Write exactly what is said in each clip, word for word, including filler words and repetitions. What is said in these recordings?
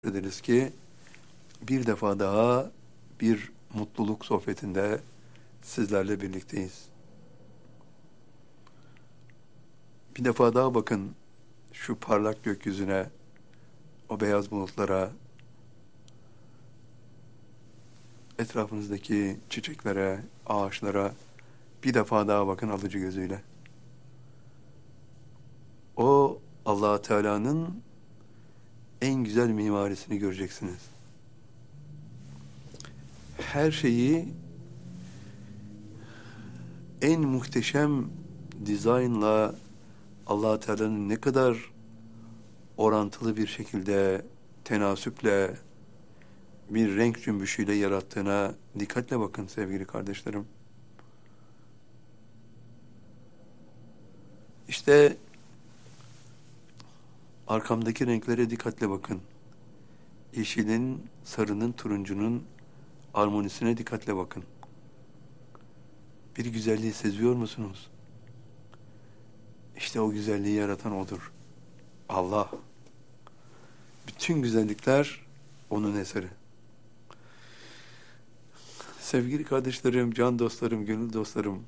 ederiz ki bir defa daha bir mutluluk sohbetinde sizlerle birlikteyiz. Bir defa daha bakın şu parlak gökyüzüne, o beyaz bulutlara, etrafınızdaki çiçeklere, ağaçlara bir defa daha bakın alıcı gözüyle. O Allah Teala'nın en güzel mimarisini göreceksiniz. Her şeyi en muhteşem dizaynla Allah Teala'nın ne kadar orantılı bir şekilde tenasüple bir renk cümbüşüyle yarattığına dikkatle bakın sevgili kardeşlerim. İşte arkamdaki renklere dikkatle bakın. Yeşilin, sarının, turuncunun armonisine dikkatle bakın. Bir güzelliği seziyor musunuz? İşte o güzelliği yaratan O'dur. Allah. Bütün güzellikler O'nun eseri. Sevgili kardeşlerim, can dostlarım, gönül dostlarım,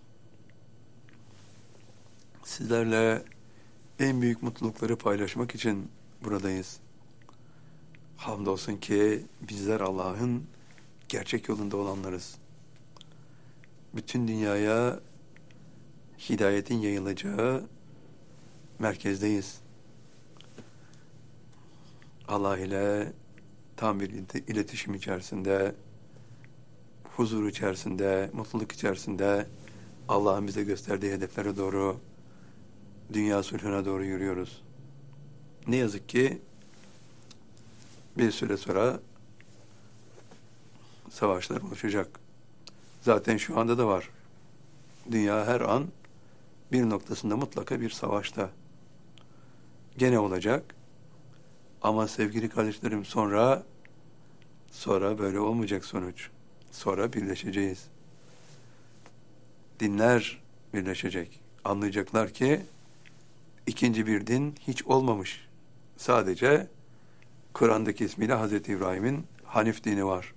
sizlerle en büyük mutlulukları paylaşmak için buradayız. Hamdolsun ki bizler Allah'ın gerçek yolunda olanlarız. Bütün dünyaya hidayetin yayılacağı merkezdeyiz. Allah ile tam bir iletişim içerisinde, huzur içerisinde, mutluluk içerisinde Allah'ın bize gösterdiği hedeflere doğru, dünya sulhuna doğru yürüyoruz. Ne yazık ki bir süre sonra savaşlar oluşacak. Zaten şu anda da var. Dünya her an bir noktasında mutlaka bir savaşta. Gene olacak. Ama sevgili kardeşlerim sonra sonra böyle olmayacak sonuç. Sonra birleşeceğiz. Dinler birleşecek. Anlayacaklar ki ikinci bir din hiç olmamış. Sadece Kur'an'daki ismiyle Hazreti İbrahim'in Hanif dini var.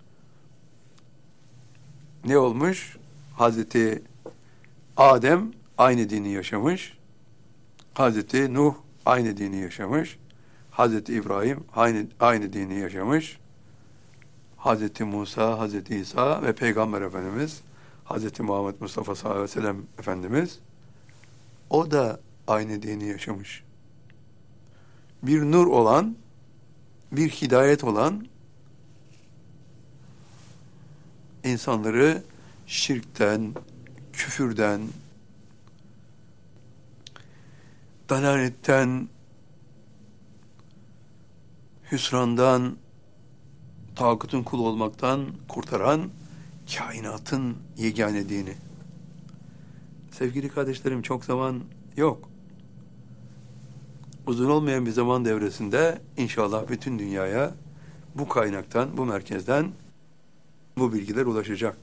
Ne olmuş? Hazreti Adem aynı dini yaşamış. Hazreti Nuh aynı dini yaşamış. Hazreti İbrahim aynı, aynı dini yaşamış. Hazreti Musa, Hazreti İsa ve Peygamber Efendimiz, Hazreti Muhammed Mustafa sallallahu aleyhi ve sellem Efendimiz, o da aynı dini yaşamış. Bir nur olan, bir hidayet olan, insanları şirkten, küfürden, dalaletten, hüsrandan, tağutun kulu olmaktan kurtaran kainatın yegane dini. Sevgili kardeşlerim, çok zaman yok. Uzun olmayan bir zaman devresinde inşallah bütün dünyaya bu kaynaktan, bu merkezden bu bilgiler ulaşacak.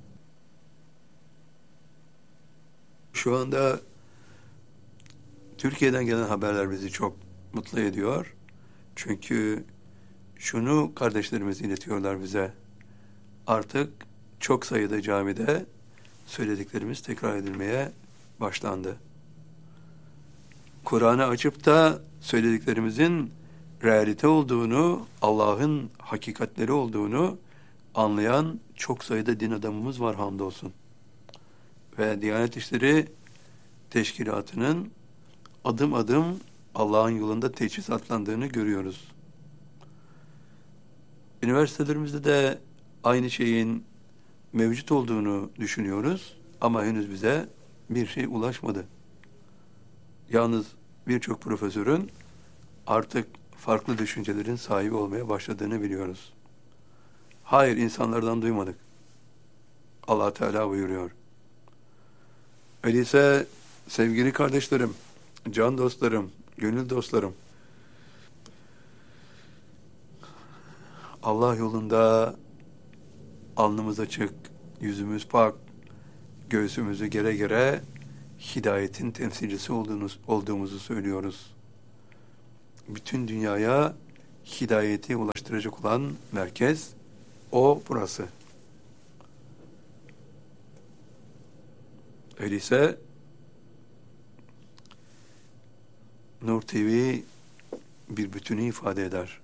Şu anda Türkiye'den gelen haberler bizi çok mutlu ediyor. Çünkü şunu kardeşlerimiz iletiyorlar bize. Artık çok sayıda camide söylediklerimiz tekrar edilmeye başlandı. Kur'an'ı açıp da söylediklerimizin realite olduğunu, Allah'ın hakikatleri olduğunu anlayan çok sayıda din adamımız var hamdolsun. Ve Diyanet İşleri Teşkilatı'nın adım adım Allah'ın yolunda teçhizatlandığını görüyoruz. Üniversitelerimizde de aynı şeyin mevcut olduğunu düşünüyoruz ama henüz bize bir şey ulaşmadı. Yalnız birçok profesörün artık farklı düşüncelerin sahibi olmaya başladığını biliyoruz. Hayır, insanlardan duymadık. Allah Teala buyuruyor. Öyleyse sevgili kardeşlerim, can dostlarım, gönül dostlarım, Allah yolunda alnımız açık, yüzümüz pak, göğsümüzü gere gere hidayetin temsilcisi olduğunuz, olduğumuzu söylüyoruz. Bütün dünyaya hidayeti ulaştıracak olan merkez o burası. Öyleyse Nur T V bir bütünü ifade eder.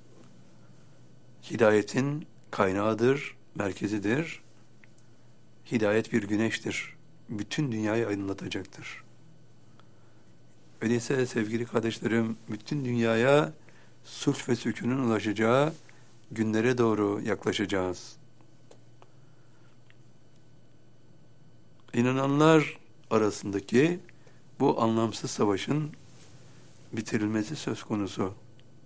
Hidayetin kaynağıdır, merkezidir. Hidayet bir güneştir. Bütün dünyayı aydınlatacaktır. Öyleyse sevgili kardeşlerim, bütün dünyaya sulh ve sükûnun ulaşacağı günlere doğru yaklaşacağız. İnananlar arasındaki bu anlamsız savaşın bitirilmesi söz konusu.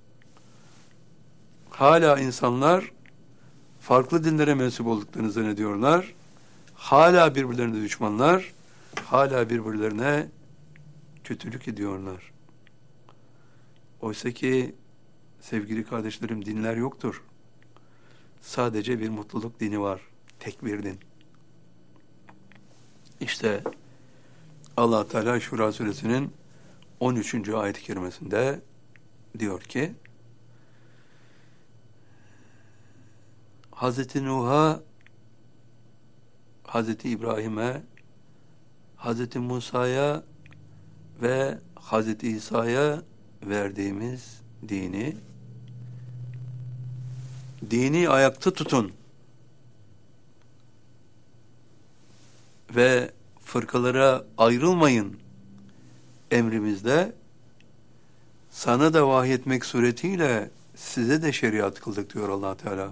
Hala insanlar farklı dinlere mensup olduklarını zannediyorlar. Hala birbirlerine düşmanlar, hala birbirlerine kötülük ediyorlar. Oysa ki sevgili kardeşlerim, dinler yoktur. Sadece bir mutluluk dini var. Tek bir din. İşte Allah Teala Şura Suresinin on üçüncü ayet-i kerimesinde diyor ki, Hazreti Nuh'a, Hazreti İbrahim'e, Hazreti Musa'ya ve Hazreti İsa'ya verdiğimiz dini, dini ayakta tutun ve fırkalara ayrılmayın emrimizde, sana da vahyetmek suretiyle size de şeriat kıldık diyor Allah Teala.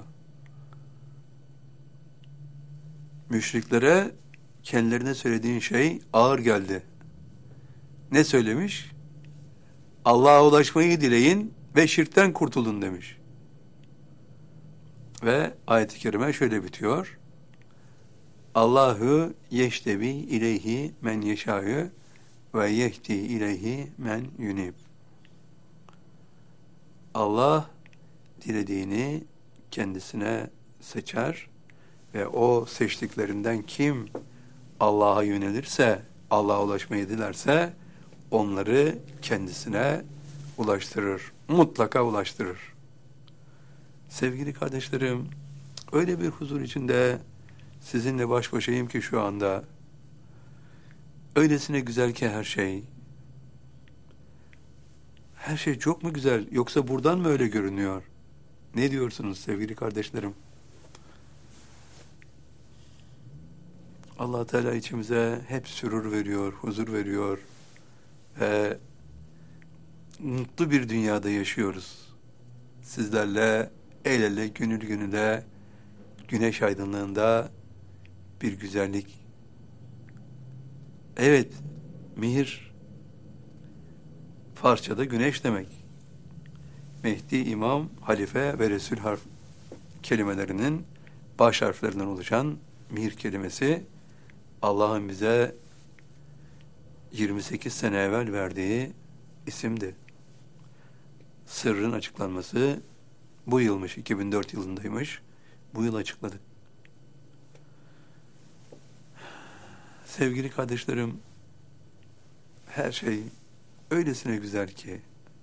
Müşriklere kendilerine söylediğin şey ağır geldi. Ne söylemiş? Allah'a ulaşmayı dileyin ve şirkten kurtulun demiş. Ve ayet-i kerime şöyle bitiyor. Allahu yeştebi ileyhi men yeşâ'ü ve yehdi ileyhi men yunib. Allah dilediğini kendisine seçer ve o seçtiklerinden kim Allah'a yönelirse, Allah'a ulaşmayı dilerse onları kendisine ulaştırır. Mutlaka ulaştırır. Sevgili kardeşlerim, öyle bir huzur içinde sizinle baş başayım ki şu anda. Öylesine güzel ki her şey. Her şey çok mu güzel, yoksa buradan mı öyle görünüyor? Ne diyorsunuz sevgili kardeşlerim? Allah Teala içimize hep sürur veriyor, huzur veriyor ve mutlu bir dünyada yaşıyoruz. Sizlerle el ele, gönül gönüle, güneş aydınlığında bir güzellik. Evet, mihir Farsçada güneş demek. Mehdi, İmam, Halife ve Resul harf kelimelerinin baş harflerinden oluşan mihir kelimesi Allah'ın bize yirmi sekiz sene evvel verdiği isimdi. Sırrın açıklanması bu yılmış, iki bin dört yılındaymış. Bu yıl açıkladık. Sevgili kardeşlerim, her şey öylesine güzel ki,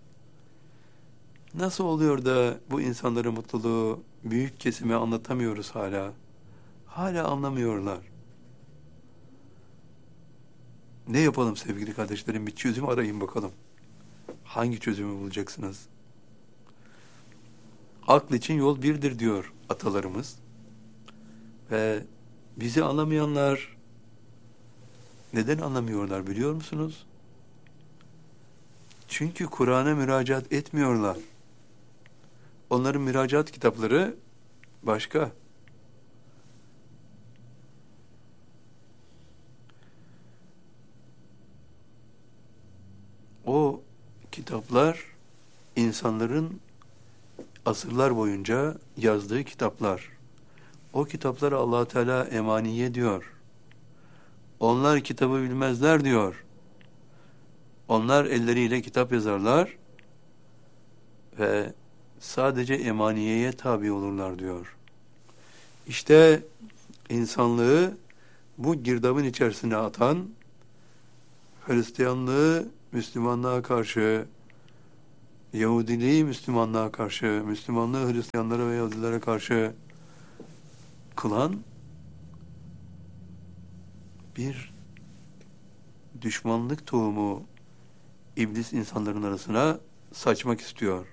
nasıl oluyor da bu insanların mutluluğu büyük kesime anlatamıyoruz hala? Hala anlamıyorlar. Ne yapalım sevgili kardeşlerim? Bir çözüm arayın bakalım. Hangi çözümü bulacaksınız? Akıl için yol birdir diyor atalarımız. Ve bizi anlamayanlar neden anlamıyorlar biliyor musunuz? Çünkü Kur'an'a müracaat etmiyorlar. Onların müracaat kitapları başka. O kitaplar insanların asırlar boyunca yazdığı kitaplar. O kitapları Allah Teala emaniye diyor. Onlar kitabı bilmezler diyor. Onlar elleriyle kitap yazarlar ve sadece emaniyeye tabi olurlar diyor. İşte insanlığı bu girdabın içerisine atan, Hristiyanlığı Müslümanlığa karşı Yahudiliği Müslümanlığa karşı, Müslümanlığı Hristiyanlara ve Yahudilere karşı kılan bir düşmanlık tohumu iblis insanların arasına saçmak istiyor.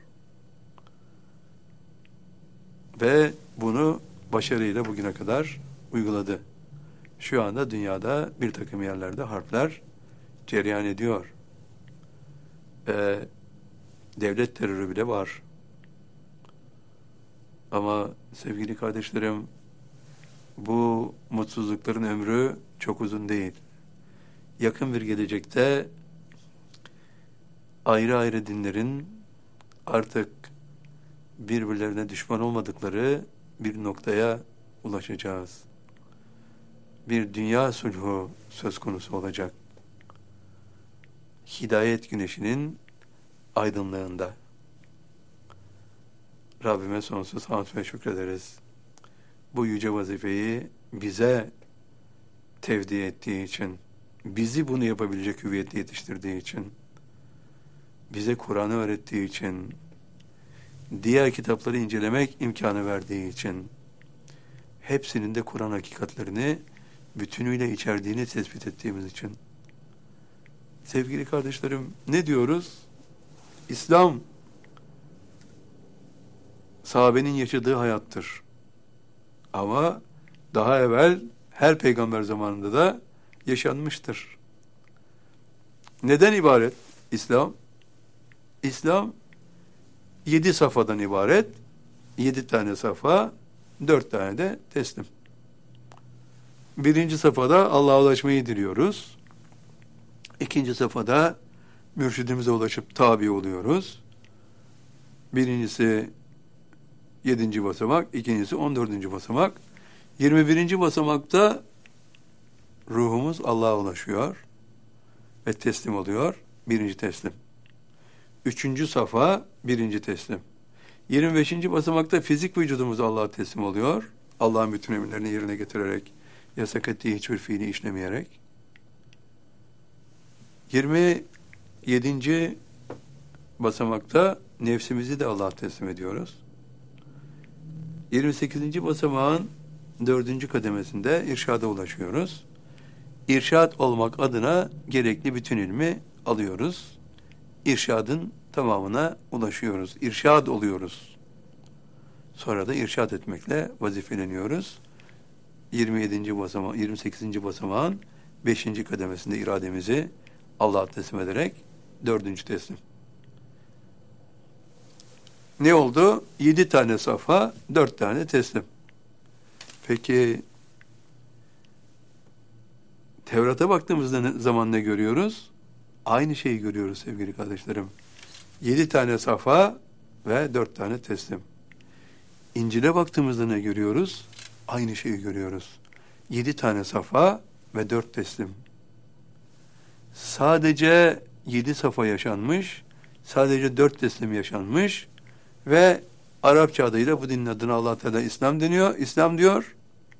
Ve bunu başarıyla bugüne kadar uyguladı. Şu anda dünyada bir takım yerlerde harpler cereyan ediyor. Ve devlet terörü bile var. Ama sevgili kardeşlerim, bu mutsuzlukların ömrü çok uzun değil. Yakın bir gelecekte ayrı ayrı dinlerin artık birbirlerine düşman olmadıkları bir noktaya ulaşacağız. Bir dünya sulhu söz konusu olacak. Hidayet güneşinin aydınlığında. Rabbime sonsuz hamd ve şükrederiz. Bu yüce vazifeyi bize tevdi ettiği için, bizi bunu yapabilecek hüviyette yetiştirdiği için, bize Kur'an'ı öğrettiği için, diğer kitapları incelemek imkanı verdiği için, hepsinin de Kur'an hakikatlerini bütünüyle içerdiğini tespit ettiğimiz için. Sevgili kardeşlerim, ne diyoruz? İslam, sahabenin yaşadığı hayattır. Ama daha evvel her peygamber zamanında da yaşanmıştır. Neden ibaret İslam? İslam yedi safhadan ibaret. Yedi tane safa, dört tane de teslim. Birinci safhada Allah'a ulaşmayı diliyoruz. İkinci safhada mürşidimize ulaşıp tabi oluyoruz. Birincisi yedinci basamak, ikincisi on dördüncü basamak. Yirmi birinci basamakta ruhumuz Allah'a ulaşıyor ve teslim oluyor. Birinci teslim. Üçüncü safa, birinci teslim. Yirmi beşinci basamakta fizik vücudumuz Allah'a teslim oluyor. Allah'ın bütün emirlerini yerine getirerek, yasak ettiği hiçbir fiili işlemeyerek. Yirmi yedinci basamakta nefsimizi de Allah'a teslim ediyoruz. Yirmi sekizinci basamağın dördüncü kademesinde irşada ulaşıyoruz. İrşad olmak adına gerekli bütün ilmi alıyoruz. İrşadın tamamına ulaşıyoruz. İrşad oluyoruz. Sonra da irşad etmekle vazifeleniyoruz. yirmi yedinci basama, yirmi sekizinci basamağın beşinci kademesinde irademizi Allah'a teslim ederek dördüncü teslim. Ne oldu? Yedi tane safa, dört tane teslim. Peki Tevrat'a baktığımızda ne, zaman ne görüyoruz? Aynı şeyi görüyoruz sevgili kardeşlerim. Yedi tane safa ve dört tane teslim. İncil'e baktığımızda ne görüyoruz? Aynı şeyi görüyoruz. Yedi tane safa ve dört teslim. Sadece yedi safa yaşanmış, sadece dört teslim yaşanmış ve Arapça adıyla bu dinin adına Allah Teala İslam deniyor. İslam diyor.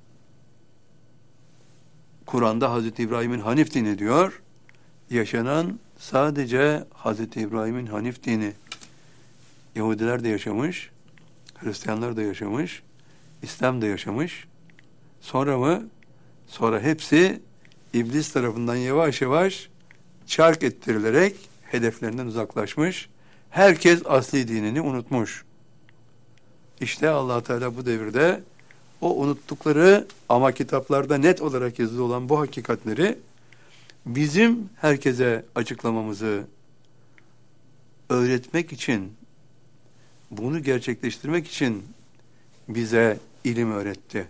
Kur'an'da Hazreti İbrahim'in Hanif dini diyor. Yaşanan sadece Hazreti İbrahim'in Hanif dini. Yahudiler de yaşamış, Hristiyanlar da yaşamış, İslam da yaşamış. Sonra mı? Sonra hepsi iblis tarafından yavaş yavaş çark ettirilerek hedeflerinden uzaklaşmış. Herkes asli dinini unutmuş. İşte Allah Teala bu devirde o unuttukları ama kitaplarda net olarak yazılı olan bu hakikatleri bizim herkese açıklamamızı öğretmek için, bunu gerçekleştirmek için bize ilim öğretti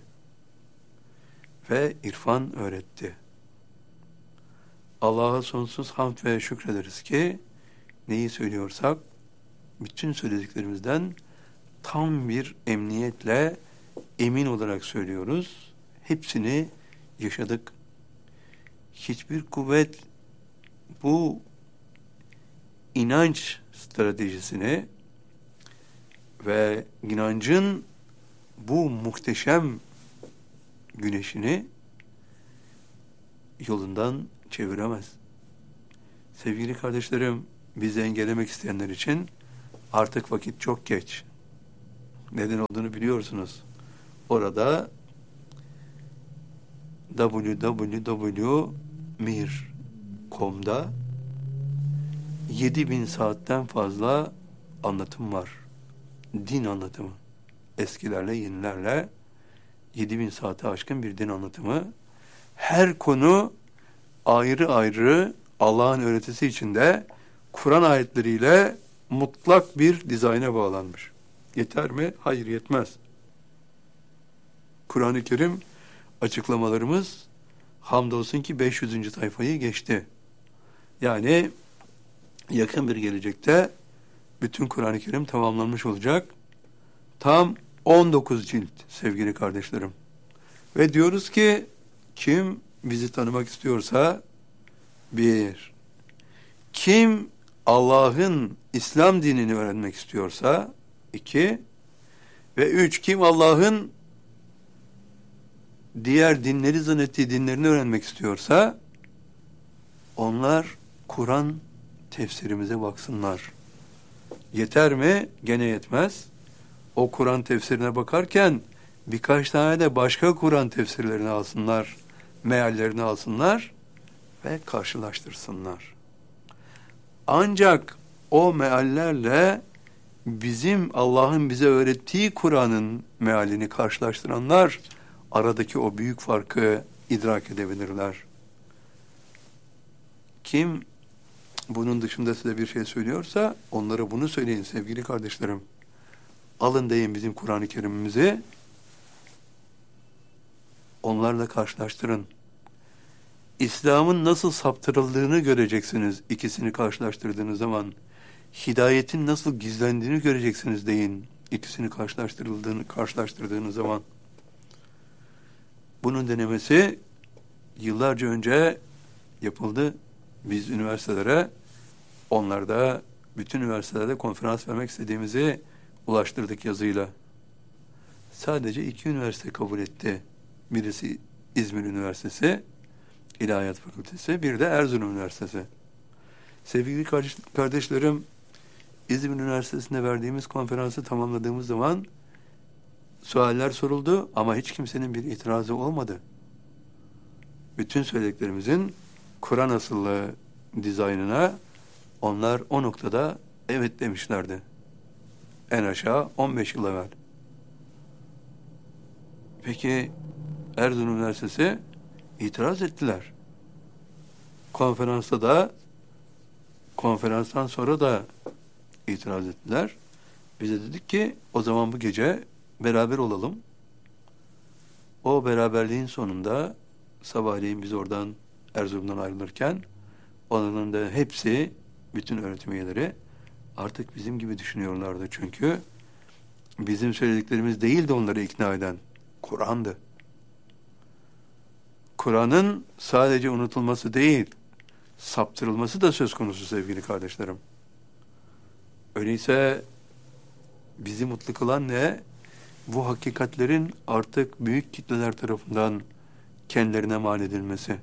ve irfan öğretti. Allah'a sonsuz hamd ve şükrederiz ki neyi söylüyorsak bütün söylediklerimizden tam bir emniyetle emin olarak söylüyoruz. Hepsini yaşadık. Hiçbir kuvvet bu inanç stratejisini ve inancın bu muhteşem güneşini yolundan çeviremez. Sevgili kardeşlerim, bizi engellemek isteyenler için Artık vakit çok geç. Neden olduğunu biliyorsunuz. Orada double-u double-u double-u nokta mir nokta com'da yedi bin saatten fazla anlatım var. Din anlatımı. Eskilerle, yenilerle yedi bin saate aşkın bir din anlatımı. Her konu ayrı ayrı Allah'ın öğretisi içinde Kur'an ayetleriyle mutlak bir dizayna bağlanmış. Yeter mi? Hayır, yetmez. Kur'an-ı Kerim açıklamalarımız hamdolsun ki beş yüzüncü sayfayı geçti. Yani yakın bir gelecekte bütün Kur'an-ı Kerim tamamlanmış olacak. Tam on dokuz cilt sevgili kardeşlerim. Ve diyoruz ki kim bizi tanımak istiyorsa bir, kim Allah'ın İslam dinini öğrenmek istiyorsa iki ve üç, kim Allah'ın diğer dinleri zannettiği dinlerini öğrenmek istiyorsa onlar Kur'an tefsirimize baksınlar. Yeter mi? Gene yetmez. O Kur'an tefsirine bakarken birkaç tane de başka Kur'an tefsirlerini alsınlar, meallerini alsınlar ve karşılaştırsınlar. Ancak o meallerle bizim Allah'ın bize öğrettiği Kur'an'ın mealini karşılaştıranlar aradaki o büyük farkı idrak edebilirler. Kim bunun dışında size bir şey söylüyorsa onlara bunu söyleyin sevgili kardeşlerim. Alın deyin bizim Kur'an-ı Kerim'imizi, onlarla karşılaştırın. İslam'ın nasıl saptırıldığını göreceksiniz ikisini karşılaştırdığınız zaman. Hidayetin nasıl gizlendiğini göreceksiniz deyin ikisini karşılaştırıldığını karşılaştırdığınız zaman. Bunun denemesi yıllarca önce yapıldı. Biz üniversitelere, onlar da bütün üniversitelerde konferans vermek istediğimizi ulaştırdık yazıyla. Sadece iki üniversite kabul etti. Birisi İzmir Üniversitesi, İlahiyat Fakültesi, bir de Erzurum Üniversitesi. Sevgili kardeşlerim, İzmir Üniversitesi'nde verdiğimiz konferansı tamamladığımız zaman sualler soruldu ama hiç kimsenin bir itirazı olmadı. Bütün söylediklerimizin Kur'an asıllı dizaynına onlar o noktada evet demişlerdi. En aşağı on beş yıl evvel. Peki Erzurum Üniversitesi itiraz ettiler. Konferansta da konferanstan sonra da itiraz ettiler. Biz de dedik ki o zaman bu gece beraber olalım. O beraberliğin sonunda sabahleyin biz oradan Erzurum'dan ayrılırken onların da hepsi, bütün öğretim üyeleri artık bizim gibi düşünüyorlardı. Çünkü bizim söylediklerimiz değil de onları ikna eden Kur'an'dı. Kur'an'ın sadece unutulması değil, saptırılması da söz konusu sevgili kardeşlerim. Öyleyse bizi mutlu kılan ne? Bu hakikatlerin artık büyük kitleler tarafından kendilerine mal edilmesi.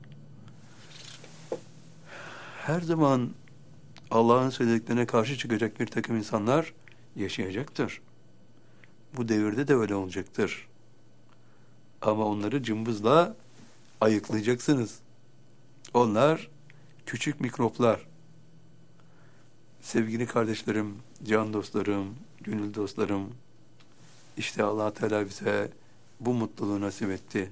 Her zaman Allah'ın söylediklerine karşı çıkacak bir takım insanlar yaşayacaktır. Bu devirde de öyle olacaktır. Ama onları cımbızla ayıklayacaksınız. Onlar küçük mikroplar. Sevgili kardeşlerim, can dostlarım, gönül dostlarım, işte Allah Teala bize bu mutluluğu nasip etti.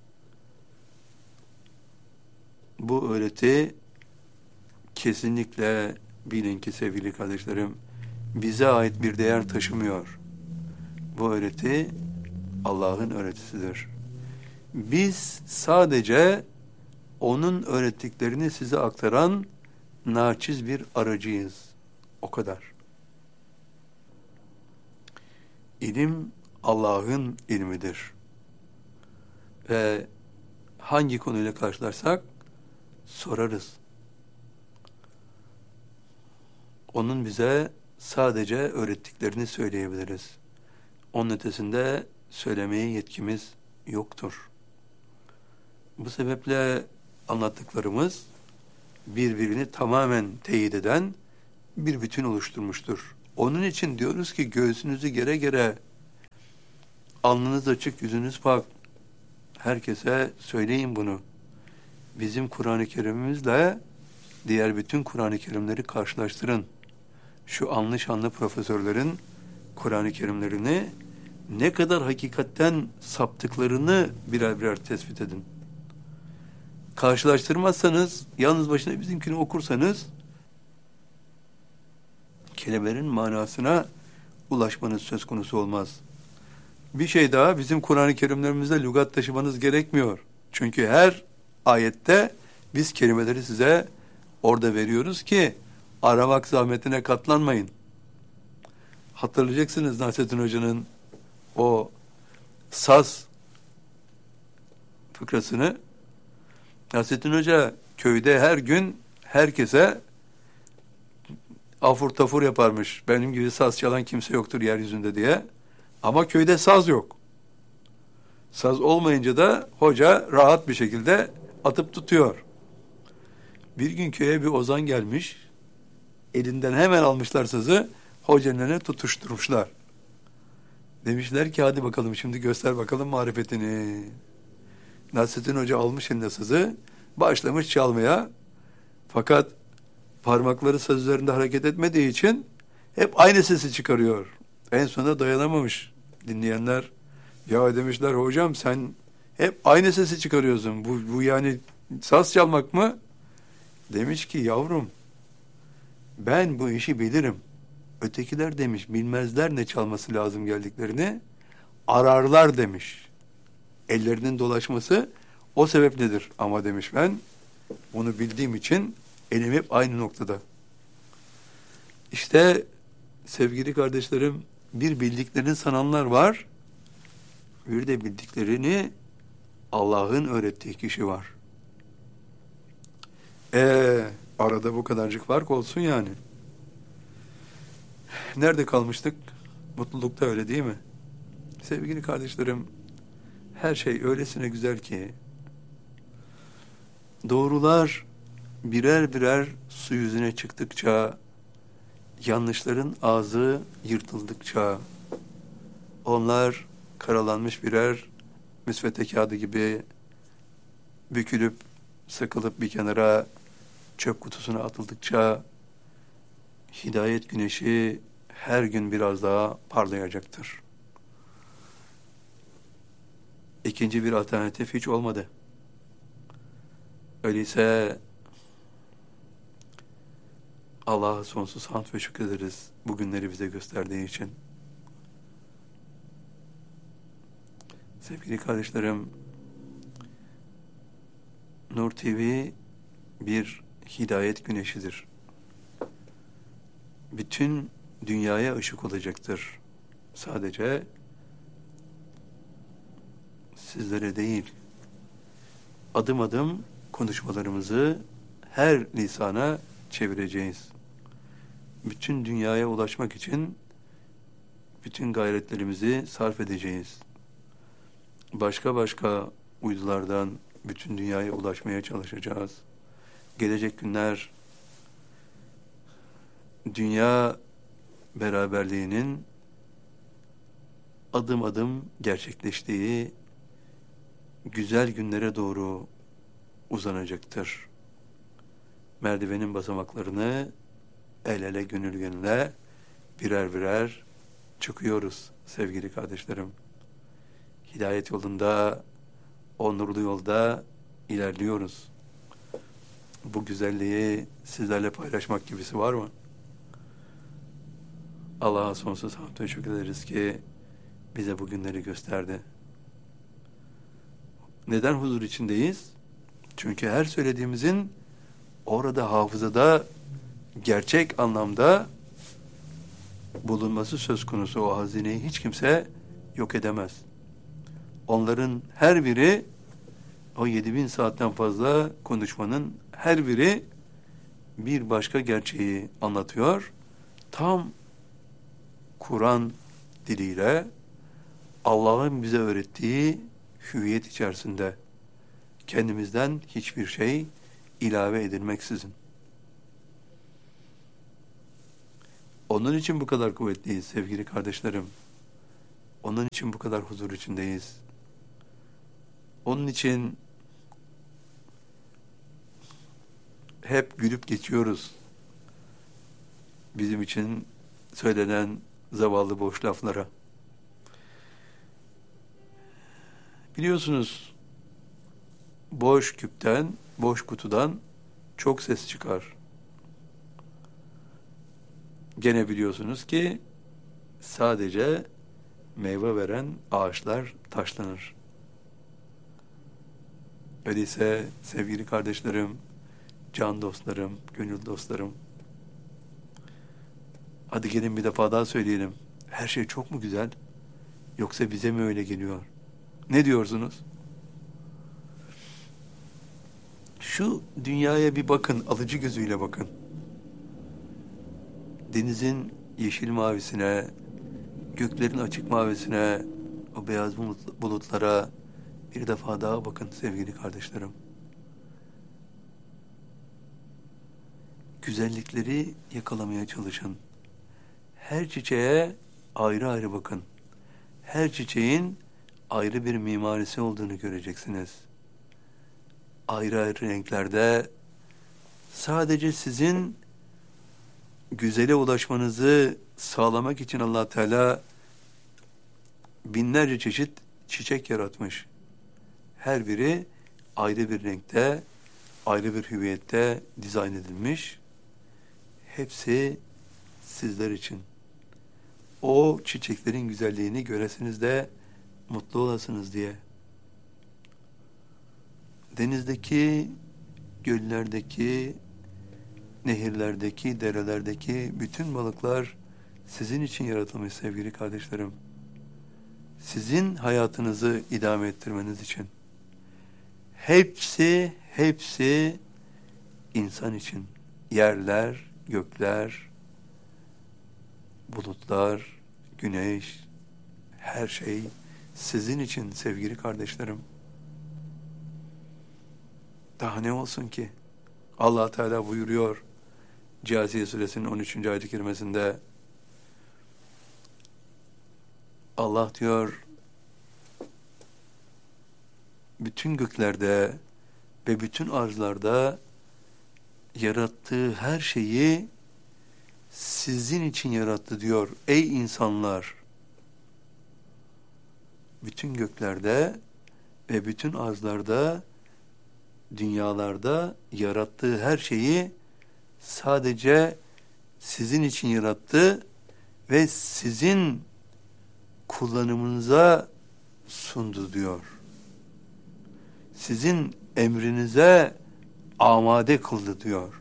Bu öğreti kesinlikle bilin ki sevgili kardeşlerim, bize ait bir değer taşımıyor. Bu öğreti Allah'ın öğretisidir. Biz sadece onun öğrettiklerini size aktaran naçiz bir aracıyız. O kadar. İlim Allah'ın ilmidir. Ve hangi konuyla karşılarsak sorarız. Onun bize sadece öğrettiklerini söyleyebiliriz. Onun ötesinde söylemeye yetkimiz yoktur. Bu sebeple anlattıklarımız birbirini tamamen teyit eden bir bütün oluşturmuştur. Onun için diyoruz ki göğsünüzü gere gere, alnınız açık, yüzünüz pak. Herkese söyleyin bunu. Bizim Kur'an-ı Kerim'imizle diğer bütün Kur'an-ı Kerimleri karşılaştırın. Şu anlı şanlı profesörlerin Kur'an-ı Kerimlerini ne kadar hakikatten saptıklarını birer birer tespit edin. Karşılaştırmazsanız, yalnız başına bizimkini okursanız, kelimelerin manasına ulaşmanız söz konusu olmaz. Bir şey daha, bizim Kur'an-ı Kerimlerimizde lügat taşımanız gerekmiyor. Çünkü her ayette biz kelimeleri size orada veriyoruz ki aramak zahmetine katlanmayın. Hatırlayacaksınız Nasrettin Hoca'nın o saz fıkrasını. Nasrettin Hoca köyde her gün herkese afur tafur yaparmış. Benim gibi saz çalan kimse yoktur yeryüzünde diye. Ama köyde saz yok. Saz olmayınca da hoca rahat bir şekilde atıp tutuyor. Bir gün köye bir ozan gelmiş. Elinden hemen almışlar sazı. Hocanın önüne tutuşturmuşlar. Demişler ki hadi bakalım şimdi göster bakalım marifetini. Nasrettin Hoca almış eline sazı. Başlamış çalmaya. Fakat parmakları saz üzerinde hareket etmediği için hep aynı sesi çıkarıyor. En sonunda dayanamamış dinleyenler. Ya demişler hocam sen hep aynı sesi çıkarıyorsun. Bu, bu yani saz çalmak mı? Demiş ki yavrum ben bu işi bilirim. Ötekiler demiş bilmezler ne çalması lazım geldiklerini. Ararlar demiş. Ellerinin dolaşması o sebepledir. Ama demiş ben bunu bildiğim için elim hep aynı noktada. İşte sevgili kardeşlerim bir bildiklerini sananlar var. Bir de bildiklerini Allah'ın öğrettiği kişi var. Ee, arada bu kadarcık fark olsun yani. Nerede kalmıştık? Mutlulukta öyle değil mi? Sevgili kardeşlerim, her şey öylesine güzel ki doğrular birer birer su yüzüne çıktıkça, yanlışların ağzı yırtıldıkça, onlar karalanmış birer müsvedde kağıdı gibi bükülüp, sıkılıp bir kenara çöp kutusuna atıldıkça, hidayet güneşi her gün biraz daha parlayacaktır. İkinci bir alternatif hiç olmadı. Öyleyse Allah'a sonsuz hamd ve şükrederiz bu günleri bize gösterdiği için. Sevgili kardeşlerim, Nur T V bir hidayet güneşidir. Bütün dünyaya ışık olacaktır. Sadece sizlere değil, adım adım konuşmalarımızı her lisana çevireceğiz. Bütün dünyaya ulaşmak için bütün gayretlerimizi sarf edeceğiz. Başka başka uydulardan bütün dünyaya ulaşmaya çalışacağız. Gelecek günler dünya beraberliğinin adım adım gerçekleştiği güzel günlere doğru uzanacaktır. Merdivenin basamaklarını el ele gönül gönüle birer birer çıkıyoruz sevgili kardeşlerim. Hidayet yolunda, o nurlu yolda ilerliyoruz. Bu güzelliği sizlerle paylaşmak gibisi var mı? Allah'a sonsuz hamd ve şükür ederiz ki bize bu günleri gösterdi. Neden huzur içindeyiz? Çünkü her söylediğimizin orada hafızada gerçek anlamda bulunması söz konusu. O hazineyi hiç kimse yok edemez. Onların her biri, o yedi bin saatten fazla konuşmanın her biri bir başka gerçeği anlatıyor. Tam Kur'an diliyle Allah'ın bize öğrettiği hüviyet içerisinde kendimizden hiçbir şey ilave edilmeksizin. Onun için bu kadar kuvvetliyiz sevgili kardeşlerim. Onun için bu kadar huzur içindeyiz. Onun için hep gülüp geçiyoruz. Bizim için söylenen zavallı boş laflara. Biliyorsunuz, boş küpten, boş kutudan çok ses çıkar. Gene biliyorsunuz ki sadece meyve veren ağaçlar taşlanır. Öyleyse sevgili kardeşlerim, can dostlarım, gönül dostlarım, hadi gelin bir defa daha söyleyelim. Her şey çok mu güzel? Yoksa bize mi öyle geliyor? Ne diyorsunuz? Şu dünyaya bir bakın, alıcı gözüyle bakın. Denizin yeşil mavisine, göklerin açık mavisine, o beyaz bulutlara bir defa daha bakın sevgili kardeşlerim. Güzellikleri yakalamaya çalışın. Her çiçeğe ayrı ayrı bakın. Her çiçeğin ayrı bir mimarisi olduğunu göreceksiniz. Ayrı ayrı renklerde sadece sizin güzele ulaşmanızı sağlamak için Allah Teala binlerce çeşit çiçek yaratmış. Her biri ayrı bir renkte, ayrı bir hüviyette dizayn edilmiş. Hepsi sizler için. O çiçeklerin güzelliğini göresiniz de mutlu olasınız diye. Denizdeki, göllerdeki, nehirlerdeki, derelerdeki bütün balıklar sizin için yaratılmış sevgili kardeşlerim. Sizin hayatınızı idame ettirmeniz için. Hepsi, hepsi insan için. Yerler, gökler, bulutlar, güneş, her şey sizin için sevgili kardeşlerim. Daha ne olsun ki? Allah Teala buyuruyor Câsiye suresinin on üçüncü ayet-i kerimesinde, Allah diyor, bütün göklerde ve bütün arzlarda yarattığı her şeyi sizin için yarattı diyor. Ey insanlar! Bütün göklerde ve bütün arzlarda, dünyalarda yarattığı her şeyi sadece sizin için yarattı ve sizin kullanımınıza sundu diyor. Sizin emrinize amade kıldı diyor.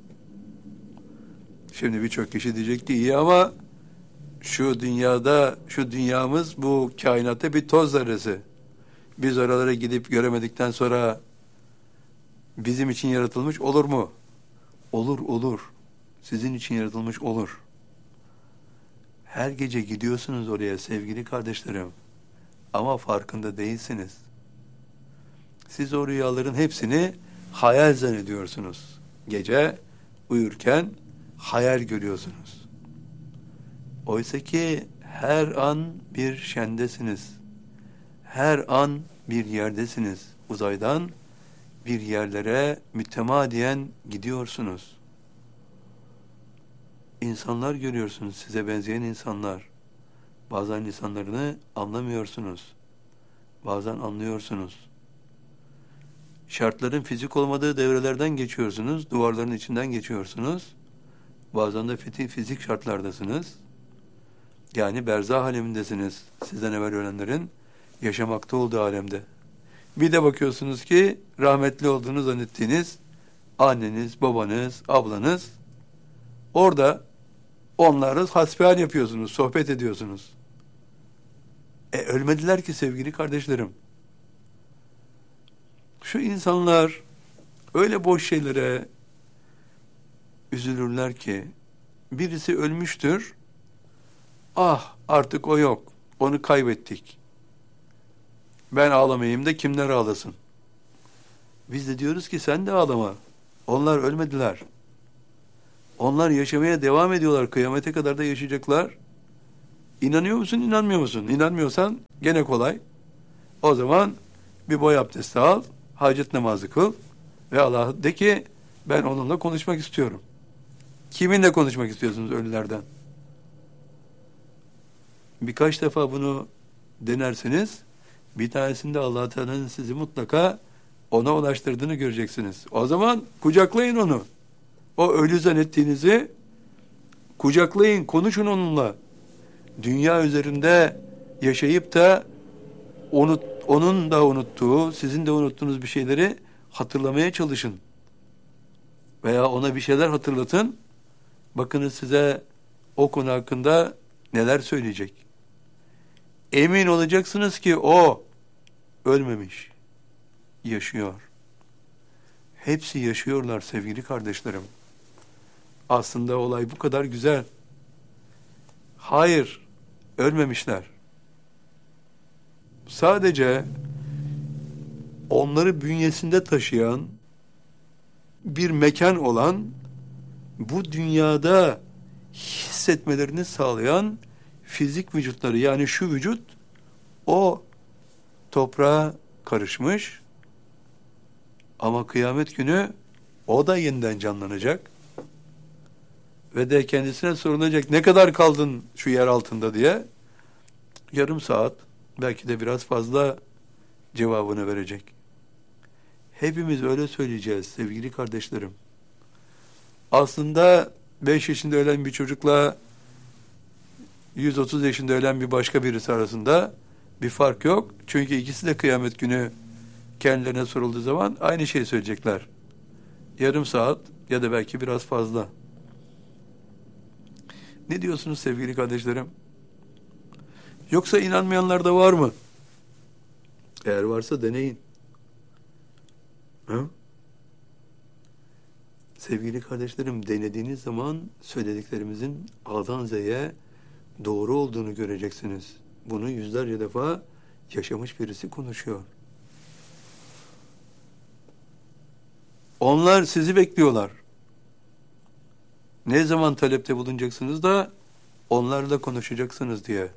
Şimdi birçok kişi diyecek ki iyi ama şu dünyada, şu dünyamız bu kainatta bir toz zerresi. Biz oralara gidip göremedikten sonra bizim için yaratılmış olur mu? Olur, olur. Sizin için yaratılmış olur. Her gece gidiyorsunuz oraya sevgili kardeşlerim. Ama farkında değilsiniz. Siz o rüyaların hepsini hayal zannediyorsunuz. Gece uyurken hayal görüyorsunuz. Oysa ki her an bir şendesiniz. Her an bir yerdesiniz. Uzaydan bir yerlere mütemadiyen gidiyorsunuz. İnsanlar görüyorsunuz, size benzeyen insanlar. Bazen insanlarını anlamıyorsunuz. Bazen anlıyorsunuz. Şartların fizik olmadığı devrelerden geçiyorsunuz, duvarların içinden geçiyorsunuz. Bazen de fizik şartlardasınız. Yani berzah alemindesiniz. Sizden evvel ölenlerin yaşamakta olduğu alemde. Bir de bakıyorsunuz ki rahmetli olduğunu zannettiğiniz anneniz, babanız, ablanız orada, onları hasbihal yapıyorsunuz, sohbet ediyorsunuz. E ölmediler ki sevgili kardeşlerim. Şu insanlar öyle boş şeylere üzülürler ki birisi ölmüştür. Ah artık o yok. Onu kaybettik. Ben ağlamayayım da kimler ağlasın? Biz de diyoruz ki sen de ağlama. Onlar ölmediler. Onlar yaşamaya devam ediyorlar. Kıyamete kadar da yaşayacaklar. İnanıyor musun, inanmıyor musun? İnanmıyorsan gene kolay. O zaman bir boy abdesti al, hacet namazı kıl ve Allah'a de ki ben onunla konuşmak istiyorum. Kiminle konuşmak istiyorsunuz ölülerden? Birkaç defa bunu denersiniz. Bir tanesinde Allah Teala'nın sizi mutlaka ona ulaştırdığını göreceksiniz. O zaman kucaklayın onu. O ölü zannettiğinizi kucaklayın, konuşun onunla. Dünya üzerinde yaşayıp da unut, onun da unuttuğu, sizin de unuttuğunuz bir şeyleri hatırlamaya çalışın. Veya ona bir şeyler hatırlatın. Bakınız size o konu hakkında neler söyleyecek. Emin olacaksınız ki o ölmemiş, yaşıyor. Hepsi yaşıyorlar sevgili kardeşlerim. Aslında olay bu kadar güzel. Hayır, ölmemişler. Sadece onları bünyesinde taşıyan bir mekan olan, bu dünyada hissetmelerini sağlayan fizik vücutları, yani şu vücut o toprağa karışmış ama kıyamet günü o da yeniden canlanacak ve de kendisine sorulacak ne kadar kaldın şu yer altında diye. Yarım saat, belki de biraz fazla cevabını verecek. Hepimiz öyle söyleyeceğiz sevgili kardeşlerim. Aslında beş yaşında ölen bir çocukla yüz otuz yaşında ölen bir başka birisi arasında bir fark yok. Çünkü ikisi de kıyamet günü kendilerine sorulduğu zaman aynı şeyi söyleyecekler. Yarım saat ya da belki biraz fazla. Ne diyorsunuz sevgili kardeşlerim? Yoksa inanmayanlar da var mı? Eğer varsa deneyin. Ha? Sevgili kardeşlerim, denediğiniz zaman söylediklerimizin A'dan Z'ye doğru olduğunu göreceksiniz. Bunu yüzlerce defa yaşamış birisi konuşuyor. Onlar sizi bekliyorlar. Ne zaman talepte bulunacaksınız da onlarla konuşacaksınız diye.